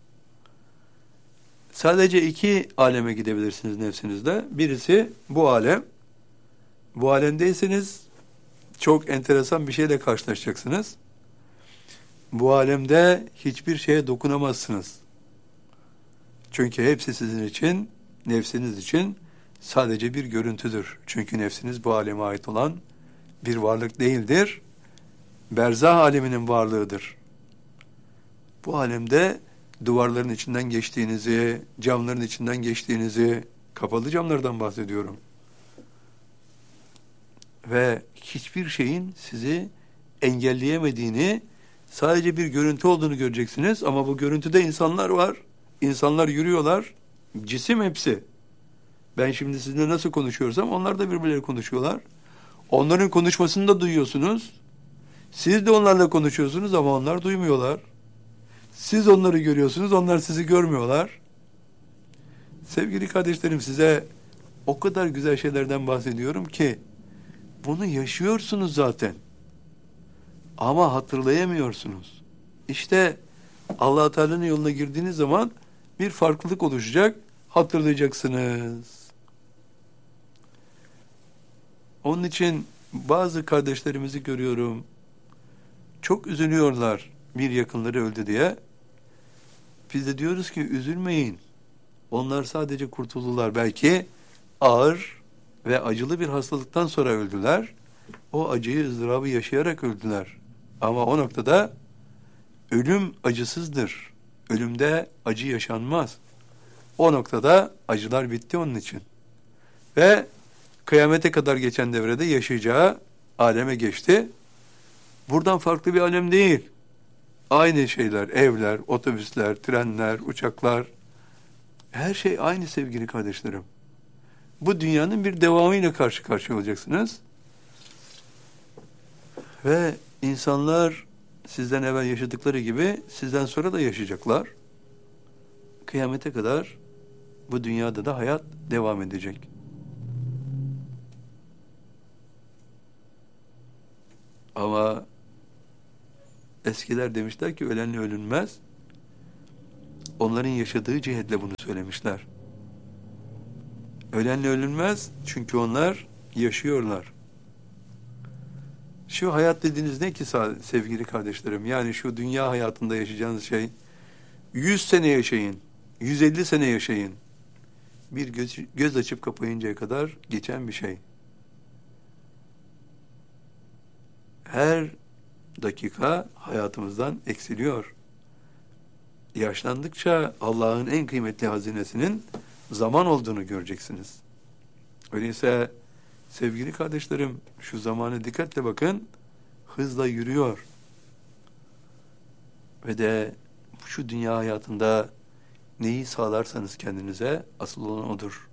Sadece iki aleme gidebilirsiniz nefsinizde. Birisi bu alem. Bu alemdeyseniz çok enteresan bir şeyle karşılaşacaksınız. Bu alemde hiçbir şeye dokunamazsınız. Çünkü hepsi sizin için, nefsiniz için sadece bir görüntüdür. Çünkü nefsiniz bu aleme ait olan bir varlık değildir. Berzah aleminin varlığıdır. Bu alemde duvarların içinden geçtiğinizi, camların içinden geçtiğinizi, kapalı camlardan bahsediyorum. Ve hiçbir şeyin sizi engelleyemediğini, sadece bir görüntü olduğunu göreceksiniz. Ama bu görüntüde insanlar var. İnsanlar yürüyorlar. Cisim hepsi. Ben şimdi sizinle nasıl konuşuyorsam onlar da birbirleri konuşuyorlar. Onların konuşmasını da duyuyorsunuz. Siz de onlarla konuşuyorsunuz ama onlar duymuyorlar. Siz onları görüyorsunuz, onlar sizi görmüyorlar. Sevgili kardeşlerim, size o kadar güzel şeylerden bahsediyorum ki bunu yaşıyorsunuz zaten. Ama hatırlayamıyorsunuz. İşte Allah Teala'nın yoluna girdiğiniz zaman bir farklılık oluşacak, hatırlayacaksınız. Onun için bazı kardeşlerimizi görüyorum. Çok üzülüyorlar bir yakınları öldü diye. Biz de diyoruz ki üzülmeyin. Onlar sadece kurtuldular. Belki ağır ve acılı bir hastalıktan sonra öldüler. O acıyı, ızdırabı yaşayarak öldüler. Ama o noktada ölüm acısızdır. Ölümde acı yaşanmaz. O noktada acılar bitti onun için. Ve kıyamete kadar geçen devrede yaşayacağı aleme geçti. Buradan farklı bir alem değil. Aynı şeyler, evler, otobüsler, trenler, uçaklar. Her şey aynı sevgili kardeşlerim. Bu dünyanın bir devamıyla karşı karşıya olacaksınız. Ve insanlar sizden evvel yaşadıkları gibi sizden sonra da yaşayacaklar. Kıyamete kadar bu dünyada da hayat devam edecek. Ama Eskiler demişler ki ölenle ölünmez. Onların yaşadığı cihetle bunu söylemişler. Ölenle ölünmez çünkü onlar yaşıyorlar. Şu hayat dediğiniz ne ki sevgili kardeşlerim? Yani şu dünya hayatında yaşayacağınız şey yüz sene yaşayın, yüz elli sene yaşayın. Bir göz, göz açıp kapayıncaya kadar geçen bir şey. Her dakika hayatımızdan eksiliyor. Yaşlandıkça Allah'ın en kıymetli hazinesinin zaman olduğunu göreceksiniz. Öyleyse sevgili kardeşlerim, şu zamana dikkatle bakın, hızla yürüyor. Ve de şu dünya hayatında neyi sağlarsanız kendinize asıl olan odur.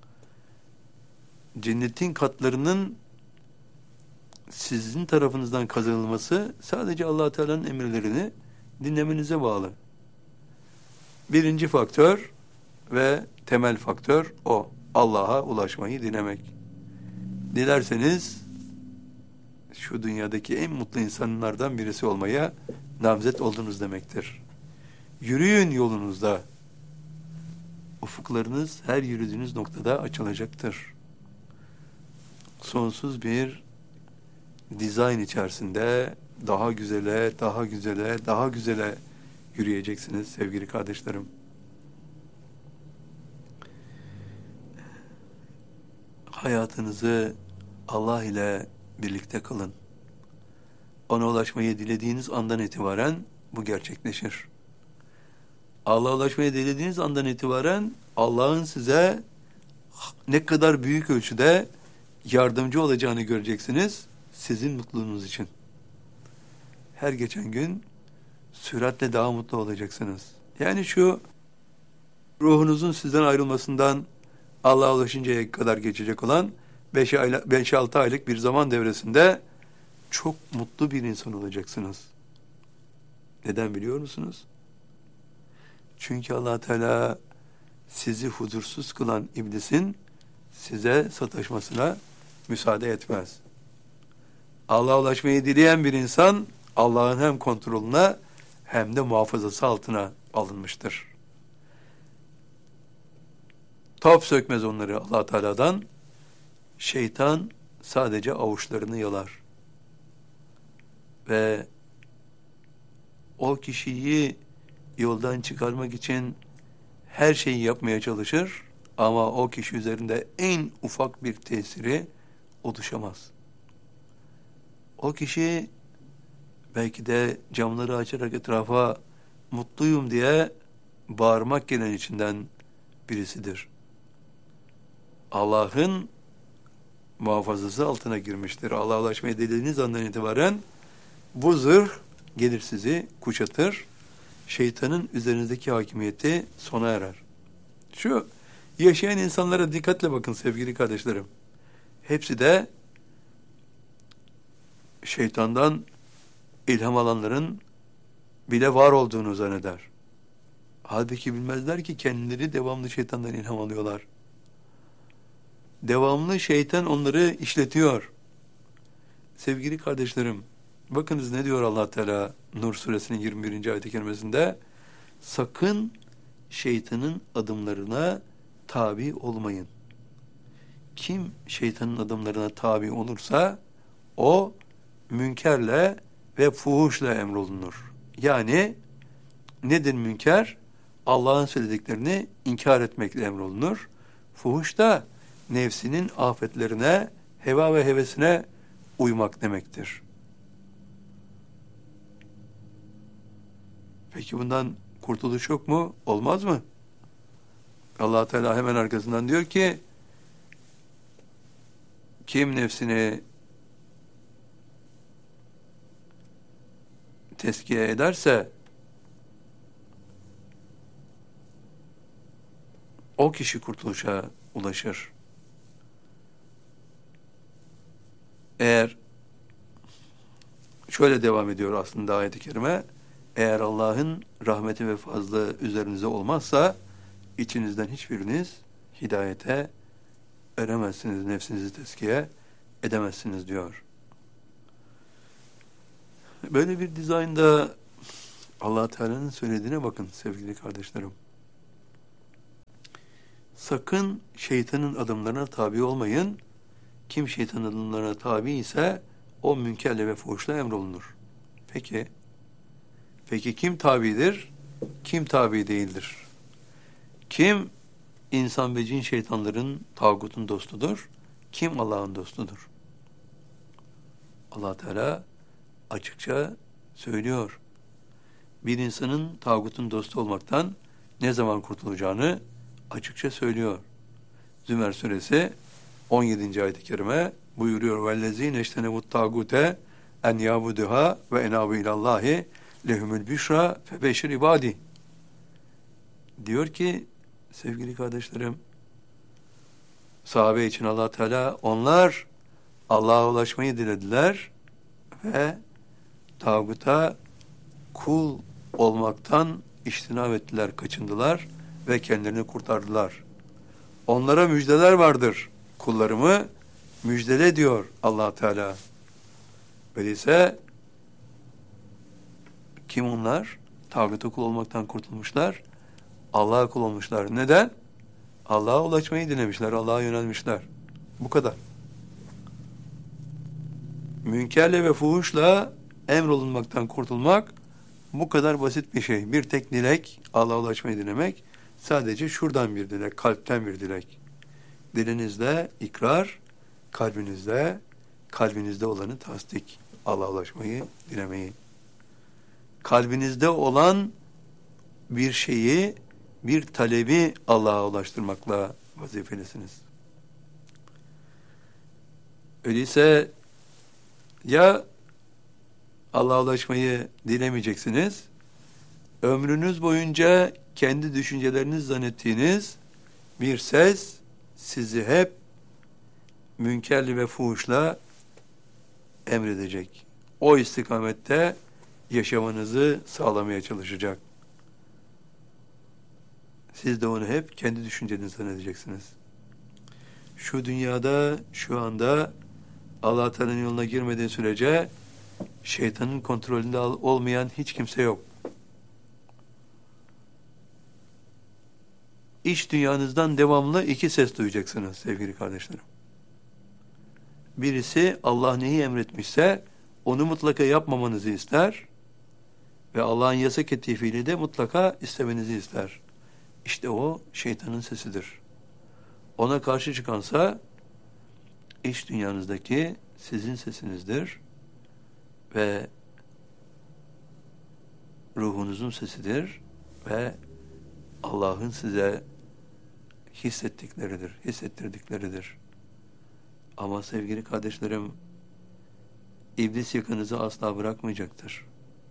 Cennetin katlarının sizin tarafınızdan kazanılması sadece Allah Teala'nın emirlerini dinlemenize bağlı. Birinci faktör ve temel faktör o. Allah'a ulaşmayı dilemek. Dilerseniz şu dünyadaki en mutlu insanlardan birisi olmaya namzet oldunuz demektir. Yürüyün yolunuzda. Ufuklarınız her yürüdüğünüz noktada açılacaktır. Sonsuz bir dizayn içerisinde daha güzele, daha güzele, daha güzele yürüyeceksiniz sevgili kardeşlerim. Hayatınızı Allah ile birlikte kılın. Ona ulaşmayı dilediğiniz andan itibaren bu gerçekleşir. Allah'a ulaşmayı dilediğiniz andan itibaren Allah'ın size ne kadar büyük ölçüde yardımcı olacağını göreceksiniz sizin mutluluğunuz için. Her geçen gün süratle daha mutlu olacaksınız. Yani şu ruhunuzun sizden ayrılmasından Allah'a ulaşıncaya kadar geçecek olan beş altı aylık bir zaman devresinde çok mutlu bir insan olacaksınız. Neden biliyor musunuz? Çünkü Allah Teala sizi huzursuz kılan iblisin size sataşmasına müsaade etmez. Allah'a ulaşmayı dileyen bir insan Allah'ın hem kontrolüne hem de muhafazası altına alınmıştır. Top sökmez onları Allah Teala'dan. Şeytan sadece avuçlarını yalar. Ve o kişiyi yoldan çıkarmak için her şeyi yapmaya çalışır ama o kişi üzerinde en ufak bir tesiri oluşamaz. O kişi belki de camları açarak etrafa mutluyum diye bağırmak gelen içinden birisidir. Allah'ın muhafazası altına girmiştir. Allah'a ulaşmayı dilediğiniz andan itibaren bu zırh gelir sizi kuşatır. Şeytanın üzerinizdeki hakimiyeti sona erer. Şu yaşayan insanlara dikkatle bakın sevgili kardeşlerim. Hepsi de şeytandan ilham alanların bile var olduğunu zanneder. Halbuki bilmezler ki kendileri devamlı şeytandan ilham alıyorlar. Devamlı şeytan onları işletiyor. Sevgili kardeşlerim, bakınız ne diyor Allah Teala Nur suresinin yirmi birinci ayet-i kerimesinde? Sakın şeytanın adımlarına tabi olmayın. Kim şeytanın adımlarına tabi olursa o münkerle ve fuhuşla emrolunur. Yani nedir münker? Allah'ın söylediklerini inkar etmekle emrolunur. Fuhuş da nefsinin afetlerine, heva ve hevesine uymak demektir. Peki bundan kurtuluş yok mu? Olmaz mı? Allah Teala hemen arkasından diyor ki kim nefsini tezkiye ederse o kişi kurtuluşa ulaşır. Eğer şöyle devam ediyor aslında ayet-i kerime, eğer Allah'ın rahmeti ve fazlı üzerinize olmazsa içinizden hiçbiriniz hidayete eremezsiniz, nefsinizi tezkiye edemezsiniz diyor. Böyle bir dizaynda Allah Teala'nın söylediğine bakın sevgili kardeşlerim. Sakın şeytanın adımlarına tabi olmayın. Kim şeytanın adımlarına tabi ise o münkerle ve fuhuşla emrolunur. Peki, peki kim tabidir? Kim tabi değildir? Kim insan ve cin şeytanların, tağutun dostudur? Kim Allah'ın dostudur? Allah Teala açıkça söylüyor. Bir insanın tağutun dostu olmaktan ne zaman kurtulacağını açıkça söylüyor. Zümer suresi on yedinci ayet-i kerime buyuruyor. وَالَّذ۪ينَ اَجْتَنَبُوا الطَّاغُوتَ اَنْ يَعْبُدُهَا وَاَنَابُوا اِلَى اللّٰهِ لَهُمُ الْبِشْرَى فَبَشِّرْ عِبَادِهِ. Diyor ki sevgili kardeşlerim, sahabe için Allah Teala onlar Allah'a ulaşmayı dilediler ve tağuta kul olmaktan iştinab ettiler, kaçındılar ve kendilerini kurtardılar. Onlara müjdeler vardır. Kullarımı müjdele diyor Allah Teala. Öyleyse kim onlar? Tağuta kul olmaktan kurtulmuşlar. Allah'a kul olmuşlar. Neden? Allah'a ulaşmayı dilemişler. Allah'a yönelmişler. Bu kadar. Münkerle ve fuhuşla emrolunmaktan kurtulmak bu kadar basit bir şey. Bir tek dilek, Allah'a ulaşmayı dilemek. Sadece şuradan bir dilek, kalpten bir dilek. Dilinizde ikrar, kalbinizde, kalbinizde olanı tasdik. Allah'a ulaşmayı dilemeyi. Kalbinizde olan bir şeyi, bir talebi Allah'a ulaştırmakla vazifelisiniz. Öyleyse ya Allah'a ulaşmayı dilemeyeceksiniz, ömrünüz boyunca kendi düşünceleriniz zannettiğiniz bir ses sizi hep münkerli ve fuhuşla emredecek. O istikamette yaşamanızı sağlamaya çalışacak. Siz de onu hep kendi düşünceniz zannedeceksiniz. Şu dünyada, şu anda Allah Teala'nın yoluna girmediği sürece şeytanın kontrolünde olmayan hiç kimse yok. İç dünyanızdan devamlı iki ses duyacaksınız sevgili kardeşlerim. Birisi Allah neyi emretmişse onu mutlaka yapmamanızı ister ve Allah'ın yasak ettiği fiili de mutlaka istemenizi ister. İşte o şeytanın sesidir. Ona karşı çıkansa iç dünyanızdaki sizin sesinizdir ve ruhunuzun sesidir ve Allah'ın size hissettikleridir, hissettirdikleridir. Ama sevgili kardeşlerim, İblis yakınızı asla bırakmayacaktır.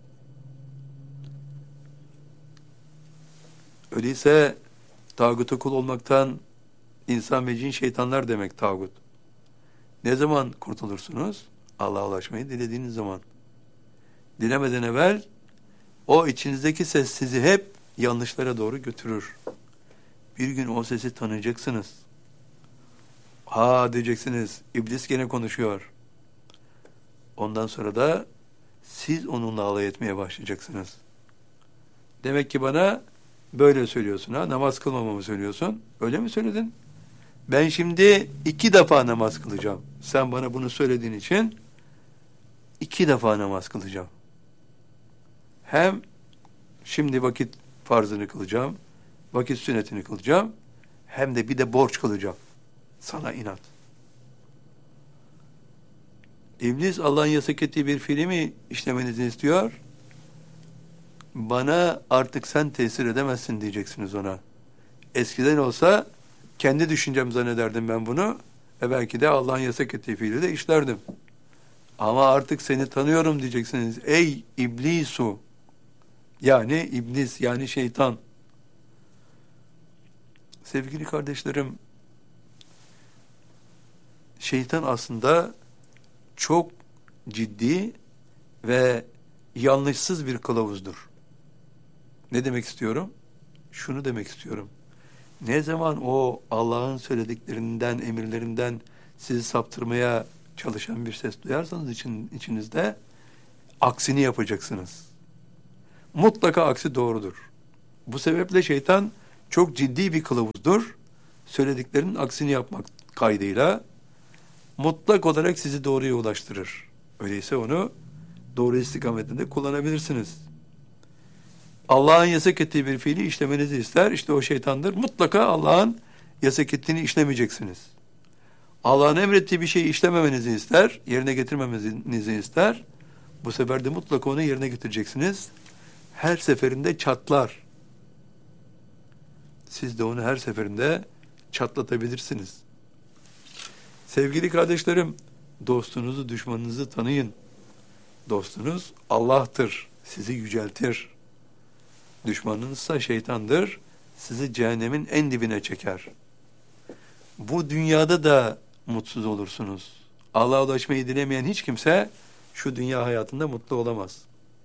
Öyleyse tağuta kul olmaktan insan ve cin şeytanlar demek tağut. Ne zaman kurtulursunuz? Allah'a ulaşmayı dilediğiniz zaman. Dilemeden evvel o içinizdeki ses sizi hep yanlışlara doğru götürür. Bir gün o sesi tanıyacaksınız. Ha diyeceksiniz, İblis gene konuşuyor. Ondan sonra da siz onunla alay etmeye başlayacaksınız. Demek ki bana böyle söylüyorsun ha, namaz kılmamamı söylüyorsun. Öyle mi söyledin? Ben şimdi iki defa namaz kılacağım. Sen bana bunu söylediğin için iki defa namaz kılacağım. Hem şimdi vakit farzını kılacağım, vakit sünnetini kılacağım, hem de bir de borç kılacağım. Sana inat. İblis Allah'ın yasak ettiği bir fiili mi işlemenizi istiyor? Bana artık sen tesir edemezsin diyeceksiniz ona. Eskiden olsa kendi düşüncem zannederdim ben bunu ve belki de Allah'ın yasak ettiği fiili de işlerdim. Ama artık seni tanıyorum diyeceksiniz. Ey İblisu! Yani iblis, yani şeytan. Sevgili kardeşlerim, şeytan aslında çok ciddi ve yanlışsız bir kılavuzdur. Ne demek istiyorum? Şunu demek istiyorum. Ne zaman o Allah'ın söylediklerinden, emirlerinden sizi saptırmaya çalışan bir ses duyarsanız için, içinizde aksini yapacaksınız. Mutlaka aksi doğrudur. Bu sebeple şeytan çok ciddi bir kılavuzdur. Söylediklerinin aksini yapmak kaydıyla mutlak olarak sizi doğruya ulaştırır. Öyleyse onu doğru istikametinde kullanabilirsiniz. Allah'ın yasak ettiği bir fiili işlemenizi ister. İşte o şeytandır. Mutlaka Allah'ın yasak ettiğini işlemeyeceksiniz. Allah'ın emrettiği bir şeyi işlememenizi ister, yerine getirmemenizi ister. Bu sefer de mutlaka onu yerine getireceksiniz. Her seferinde çatlar. Siz de onu her seferinde çatlatabilirsiniz. Sevgili kardeşlerim, dostunuzu, düşmanınızı tanıyın. Dostunuz Allah'tır, sizi yüceltir. Düşmanınızsa şeytandır, sizi cehennemin en dibine çeker. Bu dünyada da mutsuz olursunuz. Allah'a ulaşmayı dilemeyen hiç kimse şu dünya hayatında mutlu olamaz.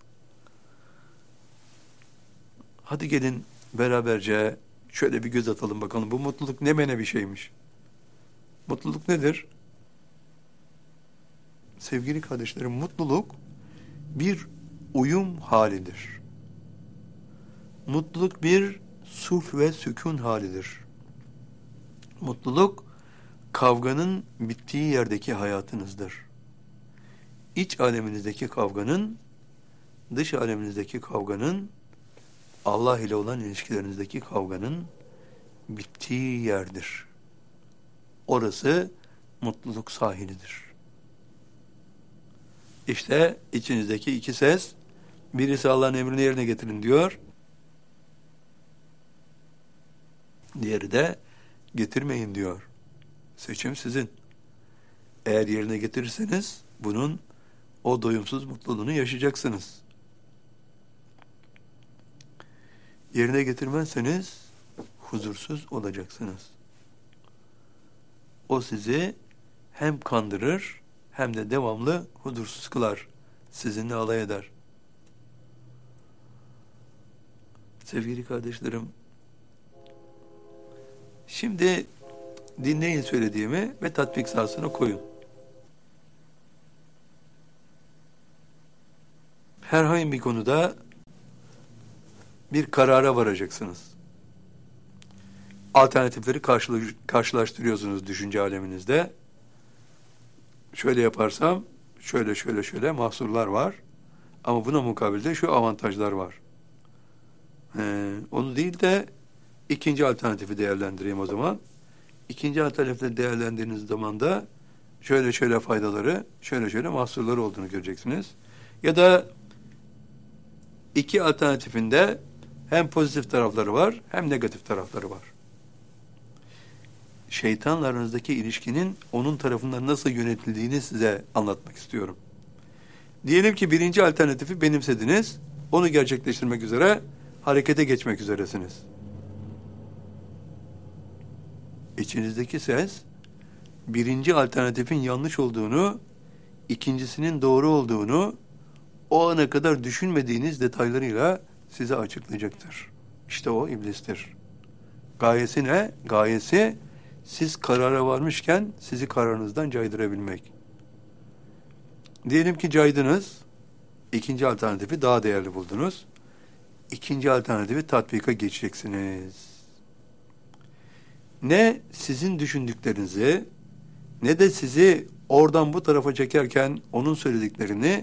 Hadi gelin beraberce şöyle bir göz atalım bakalım. Bu mutluluk ne mene bir şeymiş. Mutluluk nedir? Sevgili kardeşlerim, mutluluk bir uyum halidir. Mutluluk bir sulh ve sükun halidir. Mutluluk, kavganın bittiği yerdeki hayatınızdır. İç aleminizdeki kavganın, dış aleminizdeki kavganın, Allah ile olan ilişkilerinizdeki kavganın bittiği yerdir. Orası mutluluk sahilidir. İşte içinizdeki iki ses, birisi Allah'ın emrini yerine getirin diyor, diğeri de getirmeyin diyor. Seçim sizin. Eğer yerine getirirseniz bunun o doyumsuz mutluluğunu yaşayacaksınız. Yerine getirmezseniz huzursuz olacaksınız. O sizi hem kandırır hem de devamlı huzursuz kılar. Sizinle alay eder. Sevgili kardeşlerim, şimdi dinleyin söylediğimi ve tatbik sahasına koyun. Herhangi bir konuda bir karara varacaksınız. Alternatifleri karşılaştırıyorsunuz düşünce aleminizde. Şöyle yaparsam şöyle şöyle şöyle mahsurlar var. Ama buna mukabilde şu avantajlar var. Ee, onu değil de ikinci alternatifi değerlendireyim o zaman. İkinci alternatifi değerlendirdiğiniz zaman da şöyle şöyle faydaları, şöyle şöyle mahsurları olduğunu göreceksiniz. Ya da iki alternatifinde hem pozitif tarafları var hem negatif tarafları var. Şeytanla aranızdaki ilişkinin onun tarafından nasıl yönetildiğini size anlatmak istiyorum. Diyelim ki birinci alternatifi benimsediniz, onu gerçekleştirmek üzere harekete geçmek üzeresiniz. İçinizdeki ses, birinci alternatifin yanlış olduğunu, ikincisinin doğru olduğunu, o ana kadar düşünmediğiniz detaylarıyla size açıklayacaktır. İşte o iblistir. Gayesi ne? Gayesi, siz karara varmışken sizi kararınızdan caydırabilmek. Diyelim ki caydınız, ikinci alternatifi daha değerli buldunuz. İkinci alternatifi tatbika geçeceksiniz. Ne sizin düşündüklerinizi, ne de sizi oradan bu tarafa çekerken onun söylediklerini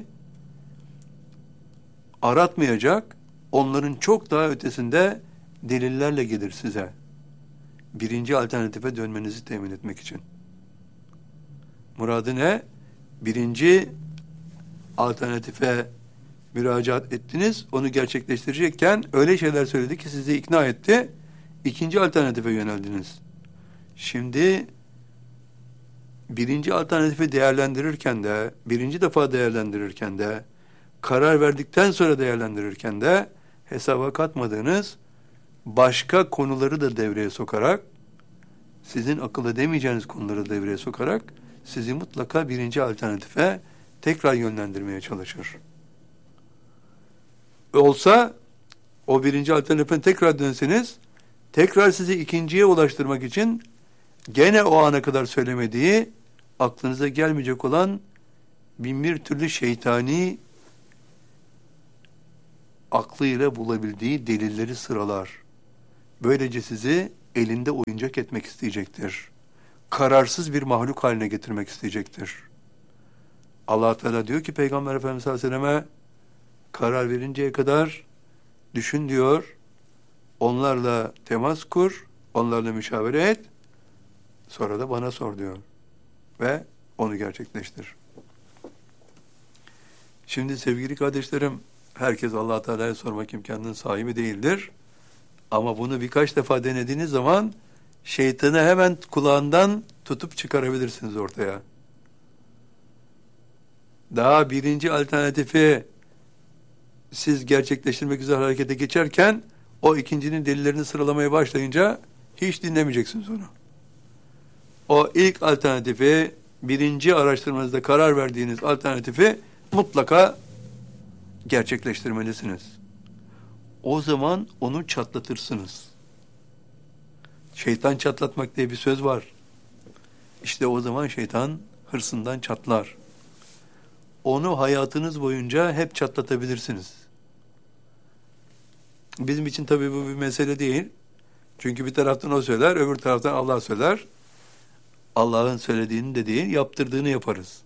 aratmayacak, onların çok daha ötesinde delillerle gelir size. Birinci alternatife dönmenizi temin etmek için. Muradı ne? Birinci alternatife müracaat ettiniz, onu gerçekleştirecekken öyle şeyler söyledi ki sizi ikna etti, ikinci alternatife yöneldiniz. Şimdi birinci alternatifi değerlendirirken de, birinci defa değerlendirirken de, karar verdikten sonra değerlendirirken de hesaba katmadığınız başka konuları da devreye sokarak, sizin akıl edemeyeceğiniz konuları devreye sokarak sizi mutlaka birinci alternatife tekrar yönlendirmeye çalışır. Olsa o birinci alternatife tekrar dönseniz, tekrar sizi ikinciye ulaştırmak için gene o ana kadar söylemediği, aklınıza gelmeyecek olan bin bir türlü şeytani aklıyla bulabildiği delilleri sıralar. Böylece sizi elinde oyuncak etmek isteyecektir. Kararsız bir mahluk haline getirmek isteyecektir. Allah Teala diyor ki Peygamber Efendimiz sallallahu aleyhi ve selleme karar verinceye kadar düşün diyor. Onlarla temas kur, onlarla müşavere et. Sonra da bana sor diyor. Ve onu gerçekleştir. Şimdi sevgili kardeşlerim, herkes Allah Teala'ya sormak imkanının sahibi değildir. Ama bunu birkaç defa denediğiniz zaman şeytanı hemen kulağından tutup çıkarabilirsiniz ortaya. Daha birinci alternatifi siz gerçekleştirmek üzere harekete geçerken o ikincinin delillerini sıralamaya başlayınca hiç dinlemeyeceksiniz onu. O ilk alternatifi, birinci araştırmanızda karar verdiğiniz alternatifi mutlaka gerçekleştirmelisiniz. O zaman onu çatlatırsınız. Şeytan çatlatmak diye bir söz var. İşte o zaman şeytan hırsından çatlar. Onu hayatınız boyunca hep çatlatabilirsiniz. Bizim için tabii bu bir mesele değil. Çünkü bir taraftan o söyler, öbür taraftan Allah söyler. Allah'ın söylediğini de değil, yaptırdığını yaparız.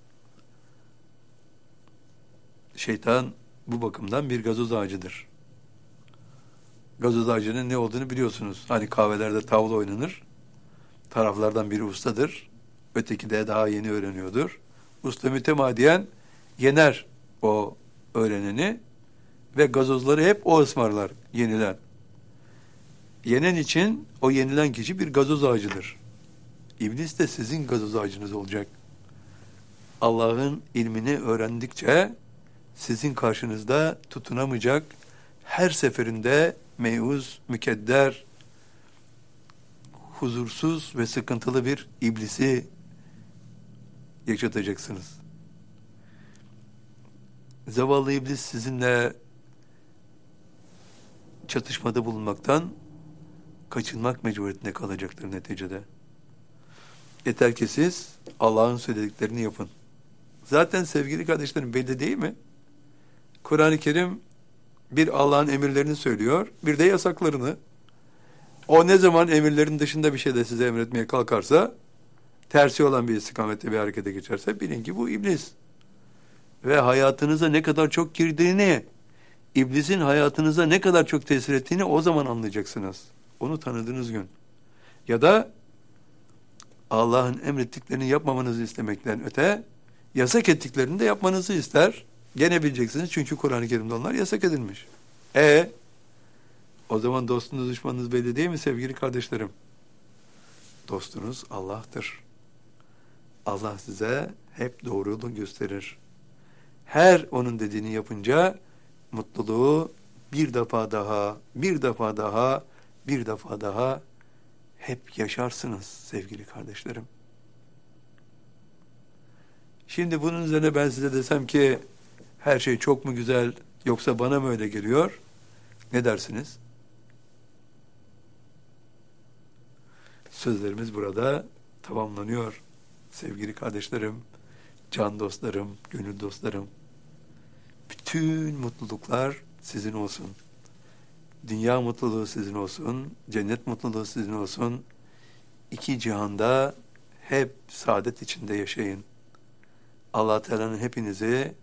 Şeytan bu bakımdan bir gazoz ağacıdır. Gazoz ağacının ne olduğunu biliyorsunuz. Hani kahvelerde tavla oynanır. Taraflardan biri ustadır. Öteki de daha yeni öğreniyordur. Usta mütemadiyen yener o öğreneni ve gazozları hep o ısmarlar, yenilen. Yenen için o yenilen kişi bir gazoz ağacıdır. İblis de sizin gazoz ağacınız olacak. Allah'ın ilmini öğrendikçe sizin karşınızda tutunamayacak, her seferinde meyuz, mükedder, huzursuz ve sıkıntılı bir iblisi yaşatacaksınız. Zavallı iblis sizinle çatışmada bulunmaktan kaçınmak mecburiyetinde kalacaktır neticede. Yeter ki siz Allah'ın söylediklerini yapın. Zaten sevgili kardeşlerim belli değil mi? Kur'an-ı Kerim bir Allah'ın emirlerini söylüyor, bir de yasaklarını. O ne zaman emirlerin dışında bir şey de size emretmeye kalkarsa, tersi olan bir istikamette bir harekete geçerse bilin ki bu iblis. Ve hayatınıza ne kadar çok girdiğini, iblisin hayatınıza ne kadar çok tesir ettiğini o zaman anlayacaksınız. Onu tanıdığınız gün. Ya da Allah'ın emrettiklerini yapmamanızı istemekten öte, yasak ettiklerini de yapmanızı ister. Gene bileceksiniz çünkü Kur'an-ı Kerim'de onlar yasak edilmiş. E o zaman dostunuz, düşmanınız belli değil mi sevgili kardeşlerim? Dostunuz Allah'tır. Allah size hep doğru yolu gösterir. Her onun dediğini yapınca mutluluğu bir defa daha, bir defa daha, bir defa daha hep yaşarsınız sevgili kardeşlerim. Şimdi bunun üzerine ben size desem ki her şey çok mu güzel yoksa bana mı öyle geliyor? Ne dersiniz? Sözlerimiz burada tamamlanıyor. Sevgili kardeşlerim, can dostlarım, gönül dostlarım. Bütün mutluluklar sizin olsun. Dünya mutluluğu sizin olsun, cennet mutluluğu sizin olsun. İki cihanda hep saadet içinde yaşayın. Allah Teala'nın hepinizi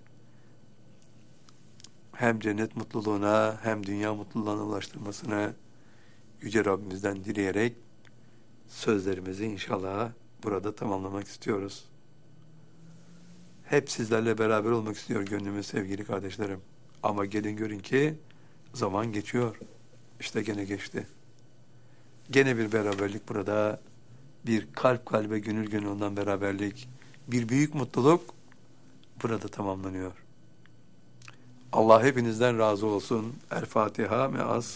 hem cennet mutluluğuna hem dünya mutluluğuna ulaştırmasını Yüce Rabbimizden dileyerek sözlerimizi inşallah burada tamamlamak istiyoruz. Hep sizlerle beraber olmak istiyor gönlümüz sevgili kardeşlerim. Ama gelin görün ki zaman geçiyor. İşte gene geçti. Gene bir beraberlik burada. Bir kalp kalbe, gönül gönül ondan beraberlik. Bir büyük mutluluk burada tamamlanıyor. Allah hepinizden razı olsun. El Fatiha me'as